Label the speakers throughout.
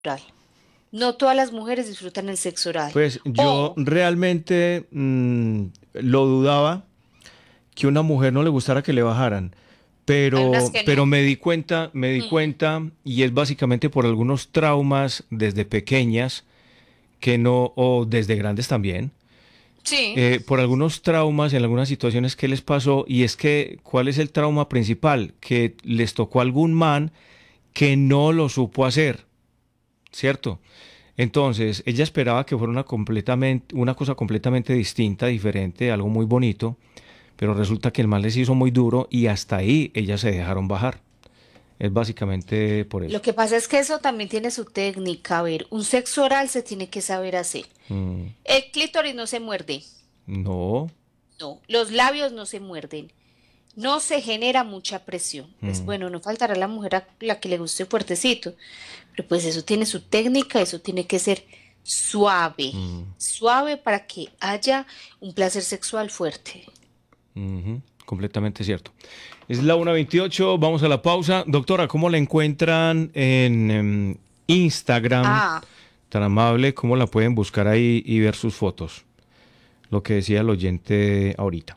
Speaker 1: oral. No todas las mujeres disfrutan el sexo oral.
Speaker 2: Pues yo
Speaker 1: O
Speaker 2: realmente lo dudaba que una mujer no le gustara que le bajaran,
Speaker 1: hay unas que
Speaker 2: pero
Speaker 1: no.
Speaker 2: me di
Speaker 1: Mm,
Speaker 2: cuenta y es básicamente por algunos traumas desde pequeñas que no, o desde grandes también,
Speaker 1: sí.
Speaker 2: por algunos traumas en algunas situaciones que les pasó y es que, ¿cuál es el trauma principal? Que les tocó a algún man que no lo supo hacer, ¿cierto? Entonces, ella esperaba que fuera una cosa completamente distinta, diferente, algo muy bonito, pero resulta que el mal les hizo muy duro y hasta ahí ellas se dejaron bajar. Es básicamente por
Speaker 1: Lo
Speaker 2: eso.
Speaker 1: que pasa es que eso también tiene su técnica. A ver, un sexo oral se tiene que saber hacer.
Speaker 2: Mm,
Speaker 1: El clítoris no se muerde.
Speaker 2: no.
Speaker 1: No. Los labios no se muerden. No se genera mucha presión. Pues
Speaker 2: Mm,
Speaker 1: bueno, no faltará la mujer a la que le guste fuertecito. Pero pues eso tiene su técnica, eso tiene que ser suave.
Speaker 2: mm,
Speaker 1: Suave para que haya un placer sexual fuerte.
Speaker 2: ujú, completamente cierto. Es la 1:28, vamos a la pausa. Doctora, ¿cómo la encuentran en Instagram?
Speaker 1: Ah,
Speaker 2: Tan amable, ¿cómo la pueden buscar ahí y ver sus fotos? Lo que decía el oyente ahorita.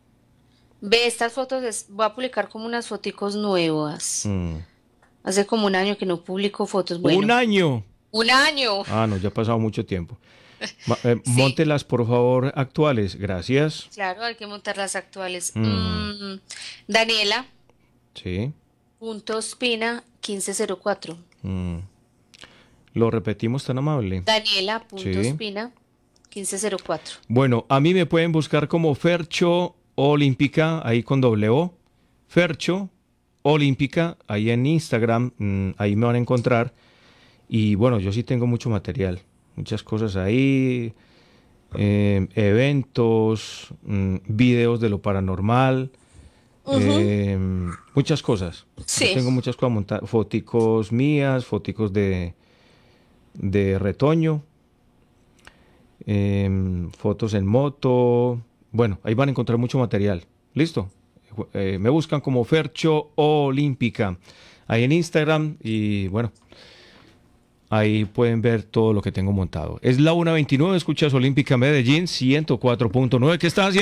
Speaker 1: ve estas fotos, voy a publicar como unas foticos nuevas.
Speaker 2: Mm.
Speaker 1: Hace como un año que no publico fotos.
Speaker 2: ¡Un
Speaker 1: Bueno,
Speaker 2: año!
Speaker 1: un año.
Speaker 2: Ah, no, ya ha pasado mucho tiempo.
Speaker 1: Sí,
Speaker 2: Móntelas, por favor, actuales. Gracias.
Speaker 1: claro, hay que montar las actuales.
Speaker 2: Mm,
Speaker 1: Daniela,
Speaker 2: sí.
Speaker 1: punto Espina 1504.
Speaker 2: Mm. Lo repetimos tan amable.
Speaker 1: Daniela, punto
Speaker 2: Sí.
Speaker 1: Espina 1504.
Speaker 2: Bueno, a mí me pueden buscar como Fercho Olímpica, ahí con doble O. Fercho Olímpica, ahí en Instagram, ahí me van a encontrar. Y bueno, yo sí tengo mucho material, muchas cosas ahí, eventos, videos de lo paranormal,
Speaker 1: Ujú.
Speaker 2: muchas cosas. Yo
Speaker 1: Sí.
Speaker 2: tengo muchas cosas montadas, foticos mías, foticos de retoño, fotos en moto. Bueno, ahí van a encontrar mucho material. ¿Listo? Me buscan como Fercho Olímpica ahí en Instagram y bueno, ahí pueden ver todo lo que tengo montado. Es la 1:29, escuchas Olímpica Medellín 104.9. ¿Qué estás haciendo?